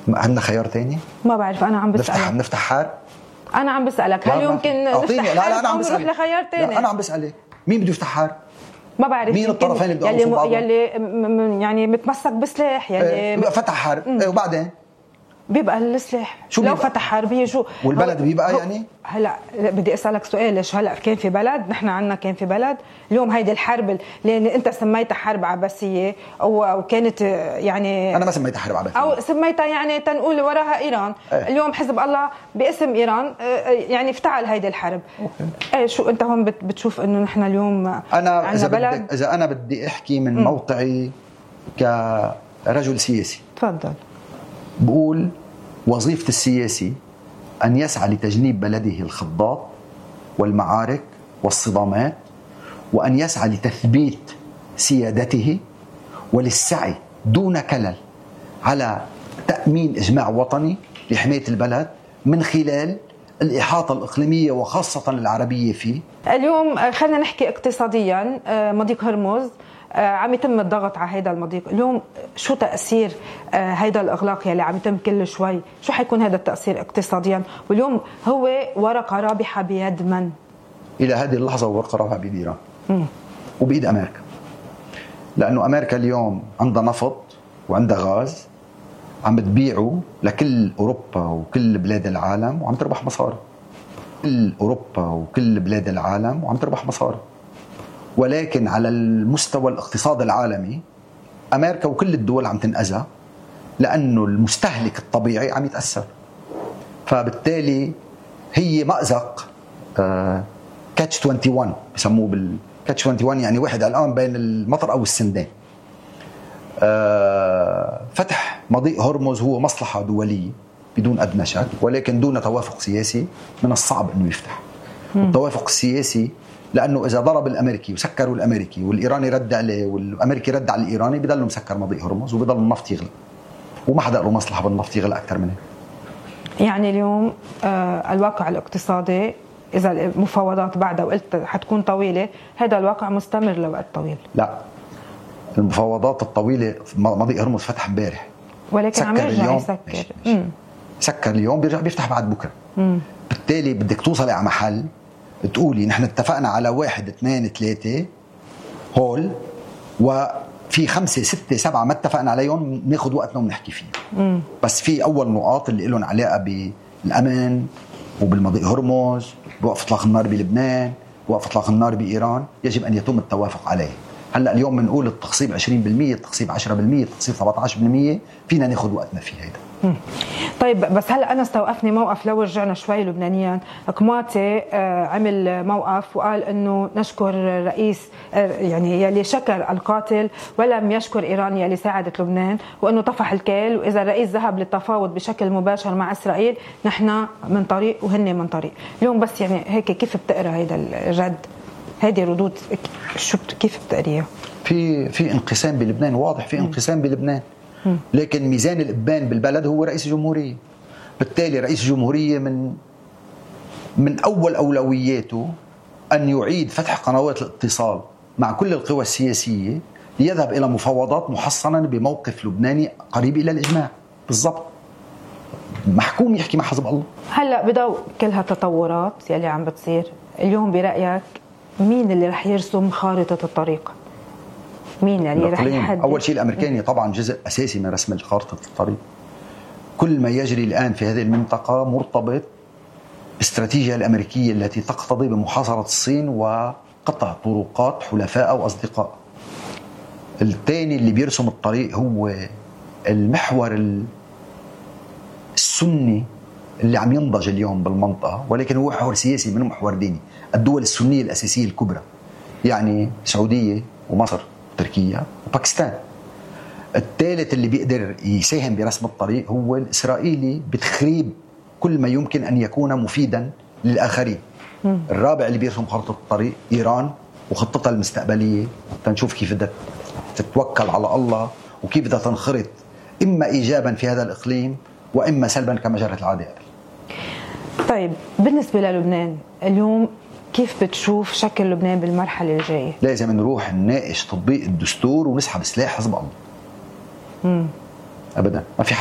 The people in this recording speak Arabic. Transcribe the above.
عندنا خيار تاني؟ ما بعرف، انا عم بسألك. نفتح حرب؟ انا عم بسألك هل يمكن نفتح حرب؟ لا انا عم بسألك. نروح لخيار تاني. لا انا عم بسألك مين بده يفتح حرب؟ ما بعرف مين الطرفين اللي بدهم يوصلوا بعضهم؟ يلي يعني متمسك بسلاح، يلي فتح حرب. وبعدين بيبقى السلاح لو فتح حرب يجوا والبلد بيبقى يعني. هلا بدي اسالك سؤال، ليش هلا كان في بلد، نحن عنا كان في بلد اليوم هيدي الحرب اللي انت سميتها حرب عباسيه او كانت يعني انا ما سميتها حرب عباسيه او سميتها يعني تنقول وراها ايران. اليوم حزب الله باسم ايران يعني افتعل هيدي الحرب. شو انت هون بتشوف انه نحن اليوم انا اذا انا بدي احكي من موقعي كرجل سياسي، تفضل. بقول وظيفة السياسي أن يسعى لتجنيب بلده الخضات والمعارك والصدامات، وأن يسعى لتثبيت سيادته وللسعي دون كلل على تأمين إجماع وطني لحماية البلد من خلال الإحاطة الإقليمية وخاصة العربية فيه. اليوم خلينا نحكي اقتصاديا، مضيق هرمز عم يتم الضغط على هيدا المضيق. اليوم شو تأثير هيدا الإغلاق يلي عم يتم كل شوي؟ شو حيكون هذا التأثير اقتصاديا؟ واليوم هو ورقة رابحة بيد من؟ إلى هذه اللحظة ورقة رابحة بيد إيران وبيد أمريكا، لأنه أمريكا اليوم عندها نفط وعندها غاز عم بتبيعه لكل أوروبا وكل بلاد العالم وعم تربح مصاري. كل أوروبا وكل بلاد العالم وعم تربح مصاري. ولكن على المستوى الاقتصاد العالمي أمريكا وكل الدول عم تنأذى، لأنه المستهلك الطبيعي عم يتأثر. فبالتالي هي مأزق كاتش 21 بسموه بالكاتش 21، يعني واحد الآن بين المطر أو السندان. فتح مضيق هرمز هو مصلحة دولية بدون أدنى شك، ولكن دون توافق سياسي من الصعب أنه يفتح. التوافق السياسي لأنه إذا ضرب الأمريكي وسكروا الأمريكي والإيراني رد عليه والأمريكي رد على الإيراني بيضلوا مسكر مضيق هرمز وبيضل النفط يغلى، وما حدا له مصلحة بالنفط يغلى أكثر منه. يعني اليوم الواقع الاقتصادي إذا المفاوضات بعدها وقلت حتكون طويلة، هذا الواقع مستمر لوقت طويل. لا، المفاوضات الطويلة مضيق هرمز فتح امبارح ولكن عم يرجع يسكر. سكر اليوم بيرجع بيفتح بعد بكرة. بالتالي بدك توصلي على محل تقولي نحن اتفقنا على 1 2 3 هول، وفي 5 6 7 ما اتفقنا عليهم، ناخذ وقتنا ونحكي فيهم. بس في أول نقاط اللي لهم علاقة بالأمن وبالمضيق هرمز، بوقف إطلاق النار بلبنان، بوقف إطلاق النار بإيران، يجب أن يتم التوافق عليه. هلا اليوم بنقول التخصيب 20%، التخصيب 10%، التخصيب 17%، فينا ناخذ وقتنا في هذا. طيب بس هلا انا استوقفني موقف، لو رجعنا شوي لبنانيا، كماتي عمل موقف وقال انه نشكر رئيس يعني يلي شكر القاتل ولم يشكر ايران يلي ساعدت لبنان، وانه طفح الكيل، واذا الرئيس ذهب للتفاوض بشكل مباشر مع اسرائيل نحن من طريق وهن من طريق. اليوم بس يعني هيك كيف بتقرا هيدا الرد، هذه ردود شو كيف بتقريها؟ في انقسام بلبنان واضح، في انقسام بلبنان، لكن ميزان الإبان بالبلد هو رئيس الجمهورية. بالتالي رئيس الجمهورية من أول أولوياته أن يعيد فتح قنوات الاتصال مع كل القوى السياسية ليذهب إلى مفاوضات محصنا بموقف لبناني قريب إلى الإجماع. بالضبط، محكوم يحكي مع حزب الله. هلأ بضوء كل هالتطورات يلي عم بتصير اليوم، برأيك مين اللي رح يرسم خارطة الطريق؟ مين يعني رح يحدد؟ أول شيء الأمريكاني طبعا جزء أساسي من رسم خارطة الطريق. كل ما يجري الآن في هذه المنطقة مرتبط باستراتيجية الأمريكية التي تقتضي بمحاصرة الصين وقطع طرقات حلفاء أو أصدقاء. الثاني اللي بيرسم الطريق هو المحور السني اللي عم ينضج اليوم بالمنطقة، ولكن هو محور سياسي منه محور ديني. الدول السنية الأساسية الكبرى يعني السعودية ومصر تركيا وباكستان. الثالث اللي بيقدر يساهم برسم الطريق هو الإسرائيلي بتخريب كل ما يمكن أن يكون مفيدا للآخرين. الرابع اللي بيرسم خارطة الطريق إيران وخطتها المستقبلية، تنشوف كيف بدها تتوكل على الله وكيف بدها تنخرط إما إيجابا في هذا الإقليم وإما سلبا كما جرت العادة قبل. طيب بالنسبة للبنان اليوم كيف بتشوف شكل لبنان بالمرحلة الجاية؟ لازم نروح نناقش تطبيق الدستور ونسحب سلاح حزب الله. أبدا ما في